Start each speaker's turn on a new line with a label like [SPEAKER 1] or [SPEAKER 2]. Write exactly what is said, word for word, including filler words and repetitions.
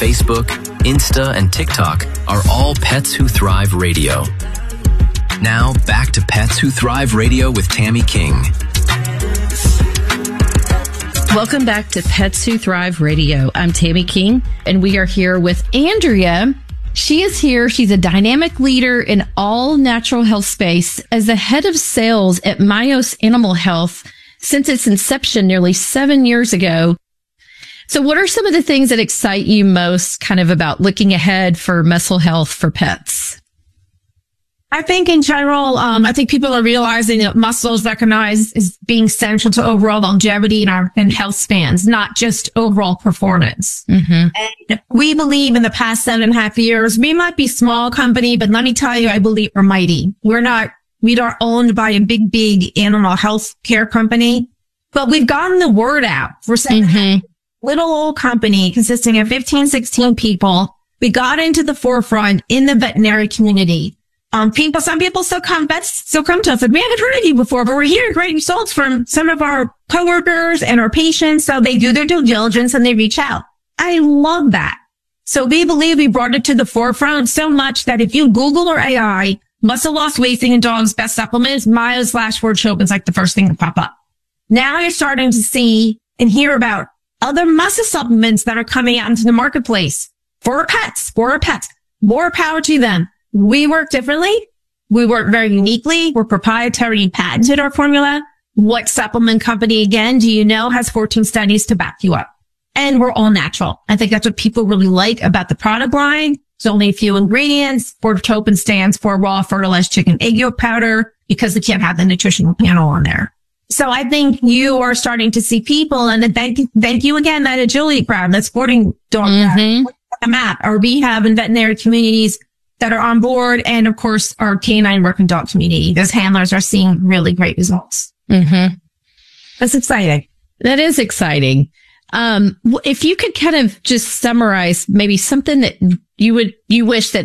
[SPEAKER 1] Facebook, Insta, and TikTok are all Pets Who Thrive Radio. Now, back to Pets Who Thrive Radio with Tammy King.
[SPEAKER 2] Welcome back to Pets Who Thrive Radio. I'm Tammy King, and we are here with Andrea. She is here. She's a dynamic leader in all natural health space as the head of sales at Myos Animal Health since its inception nearly seven years ago. So what are some of the things that excite you most kind of about looking ahead for muscle health for pets?
[SPEAKER 3] I think in general, um, I think people are realizing that muscle is recognized as being central to overall longevity in our in health spans, not just overall performance.
[SPEAKER 2] Mm-hmm.
[SPEAKER 3] And we believe in the past seven and a half years, we might be a small company, but let me tell you, I believe we're mighty. We're not, we are owned by a big, big animal health care company, but we've gotten the word out. We're saying
[SPEAKER 2] Mm-hmm.
[SPEAKER 3] little old company consisting of fifteen, sixteen people. We got into the forefront in the veterinary community. Um, people, some people still come, vets still come to us like, we haven't heard of you before, but we're hearing great results from some of our coworkers and our patients. So they do their due diligence and they reach out. I love that. So we believe we brought it to the forefront so much that if you Google or A I, muscle loss wasting in dogs, best supplements, Myos slash word choke is like the first thing to pop up. Now you're starting to see and hear about other muscle supplements that are coming out into the marketplace for our pets, for our pets. More power to them. We work differently. We work very uniquely. We're proprietary and patented our formula. What supplement company, again, do you know has fourteen studies to back you up? And we're all natural. I think that's what people really like about the product line. There's only a few ingredients. Fortotropin stands for raw fertilized chicken egg yolk powder because we can't have the nutritional panel on there. So I think you are starting to see people, and then thank you, thank you again, that agility crowd, that sporting dog
[SPEAKER 2] Mm-hmm.
[SPEAKER 3] crowd, the map, our rehab and veterinary communities that are on board, and of course our canine working dog community. Those handlers are seeing really great results.
[SPEAKER 2] Mm-hmm.
[SPEAKER 3] That's exciting.
[SPEAKER 2] That is exciting. Um, if you could kind of just summarize maybe something that you would, you wish that